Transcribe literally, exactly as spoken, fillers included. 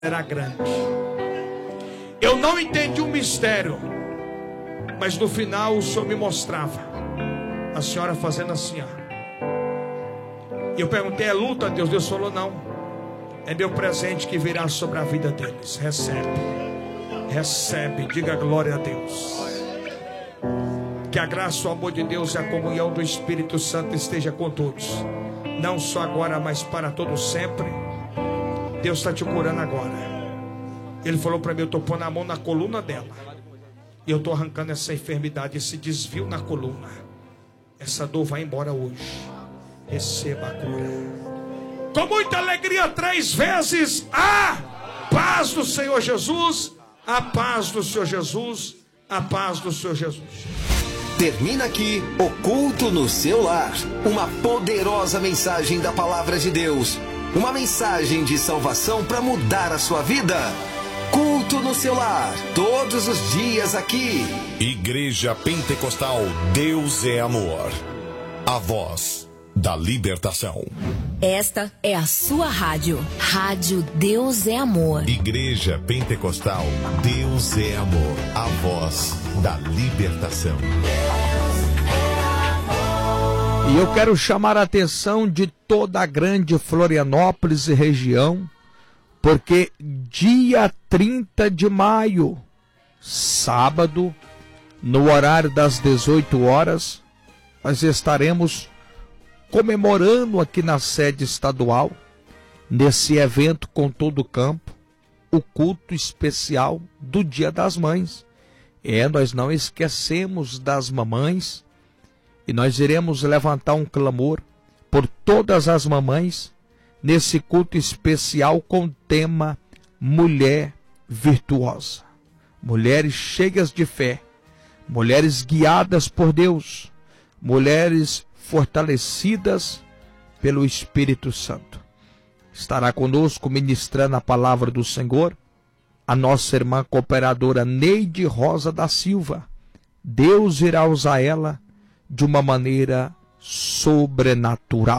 era grande. Eu não entendi o mistério, mas no final o Senhor me mostrava a senhora fazendo assim, ó. E eu perguntei: é luta, Deus? Deus falou: não, é meu presente que virá sobre a vida deles. Recebe, recebe, diga glória a Deus. Que a graça, o amor de Deus e a comunhão do Espírito Santo esteja com todos, não só agora, mas para todos sempre. Deus está te curando agora. Ele falou para mim: eu estou pondo a mão na coluna dela e eu estou arrancando essa enfermidade, esse desvio na coluna. Essa dor vai embora hoje. Receba a cura com muita alegria, três vezes: a paz do Senhor Jesus, a paz do Senhor Jesus, a paz do Senhor Jesus. Termina aqui o culto no seu lar. Uma poderosa mensagem da palavra de Deus. Uma mensagem de salvação para mudar a sua vida. Culto no seu lar, todos os dias aqui. Igreja Pentecostal Deus é Amor. A voz da libertação. Esta é a sua rádio. Rádio Deus é Amor. Igreja Pentecostal Deus é Amor. A voz da libertação. E eu quero chamar a atenção de toda a grande Florianópolis e região, porque dia trinta de maio, sábado, no horário das dezoito horas, nós estaremos comemorando aqui na sede estadual, nesse evento com todo o campo, o culto especial do Dia das Mães. É, nós não esquecemos das mamães, e nós iremos levantar um clamor por todas as mamães nesse culto especial com o tema Mulher Virtuosa. Mulheres cheias de fé, mulheres guiadas por Deus, mulheres fortalecidas pelo Espírito Santo. Estará conosco ministrando a palavra do Senhor a nossa irmã cooperadora Neide Rosa da Silva. Deus irá usar ela de uma maneira sobrenatural.